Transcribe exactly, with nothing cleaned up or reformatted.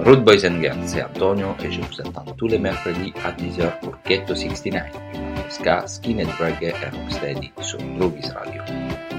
Rude Boys and Girls, c'est Antonio et je vous attends tous les mercredis à dix heures pour Ghetto soixante-dix-neuf, ska, skinhead reggae et rocksteady sur Groovies Radio.